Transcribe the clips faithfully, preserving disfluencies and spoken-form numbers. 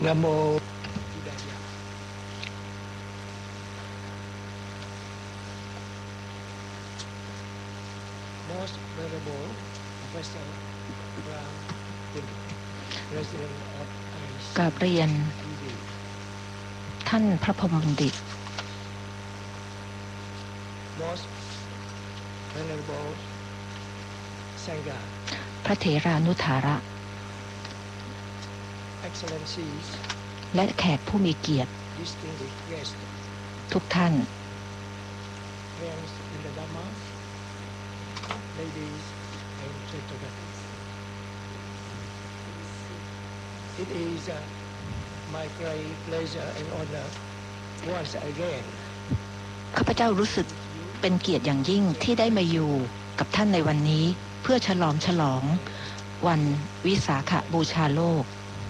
นะโม Most venerable Professor Brown, President of กราบเรียนท่านพระพรหมบัณฑิต Most venerable Sangha, พระเถรานุถาระ Excellencies, และแขกผู้มีเกียรติ distinguished guests, ทุกท่าน friends in the Dhamma, ladies and gentlemen. It is uh, my great pleasure and honor once again ข้าพเจ้ารู้สึกเป็นเกียรติอย่างยิ่งที่ได้มาอยู่กับท่านในวันนี้เพื่อฉลองฉลองวันวิสาขบูชาโลก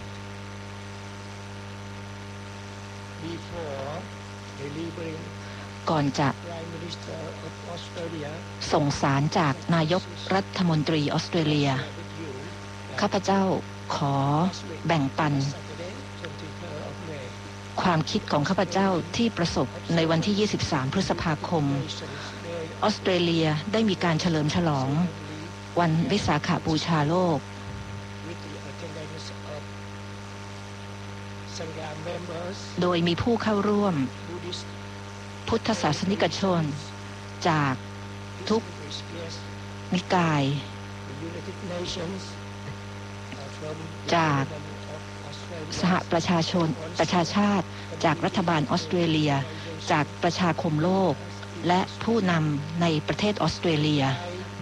before delivering ก่อนจะ Prime Minister of Australia ส่งสารจากนายกรัฐมนตรีออสเตรเลีย with you ข้าพเจ้าขอแบ่งปัน Saturday, twenty-third of May. ความคิดของข้าพเจ้าที่ประสบในวันที่ ยี่สิบสาม พฤษภาคม ออสเตรเลียได้มีการเฉลิมฉลองวันวิสาขบูชาโลก With the attendance of Sangha members, โดยมีผู้เข้าร่วม Buddhist พุทธศาสนิกชนจากทุก distinguished guests, นิกาย the United Nations, uh, from the จาก government of Australia, สหประชาชนประชาชาติจากรัฐบาลออสเตรเลียจากประชาคมโลกและผู้นำในประเทศออสเตรเลีย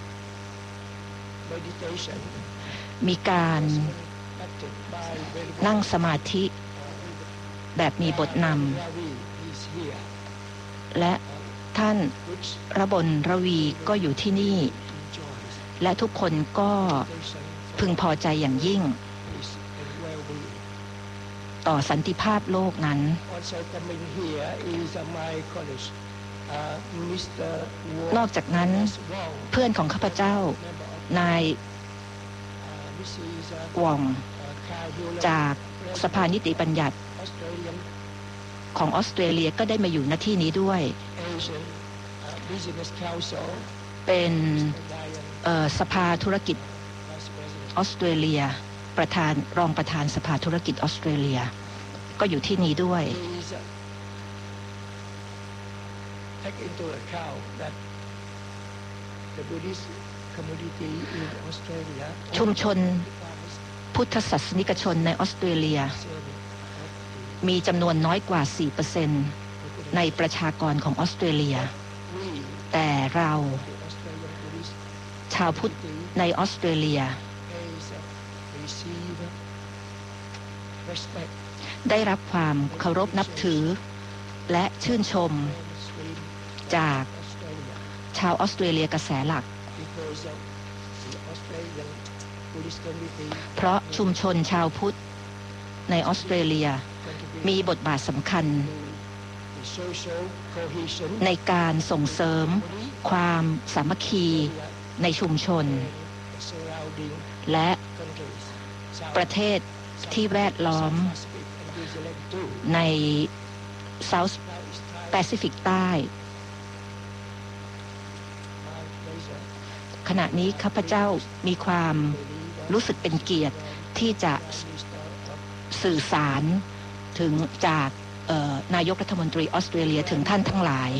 meditation, มีการ acted by นั่งสมาธิแบบมีบทน Ravi is here, ำและท่าน which ระบลระวีก็อยู่ที่นี่ enjoys และทุกคนก็ meditation พึงพอใจอย่างยิ่ง peace and well-being. ต่อสันติภาพโลกนั้น Also coming here is uh, my college, uh, Mister นอกจากนั้น Wong, เพื่อนของข้าพเจ้า member of นาย uh, Missus หว่อง uh, Carl Hewlett, จากสภานิติบัญญัติ Australian ของออสเตรเลียก็ได้มาอยู่ณที่นี้ด้วย Asian uh, Business Council, เป็น Diane, เอ่อสภาธุรกิจ Vice President. ออสเตรเลียประธานรองประธานสภาธุรกิจออสเตรเลียก็อยู่ที่นี้ด้วย Please uh, take into account that the Buddhist community in Australia ชุมชนพุทธศาสนิกชนในออสเตรเลียมีจำนวนน้อยกว่า สี่เปอร์เซ็นต์ ในประชากรของออสเตรเลีย แต่เราชาวพุทธในออสเตรเลียได้รับความเคารพนับถือและชื่นชมจากชาวออสเตรเลียกระแสหลัก เพราะชุมชนชาวพุทธในออสเตรเลียมีบทบาทสำคัญในการส่งเสริมความสามัคคีในชุมชนและประเทศที่แวดล้อมใน South Pacific ใต้ ขณะนี้ข้าพเจ้ามีความรู้สึกเป็นเกียรติที่จะสื่อสารถึงจากนายกรัฐมนตรีออสเตรเลียถึงท่านทั้งหลาย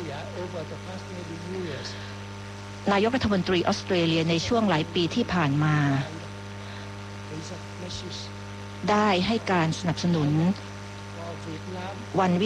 นายกรัฐมนตรีออสเตรเลียในช่วงหลายปีที่ผ่านมาได้ให้การสนับสนุนวันวิ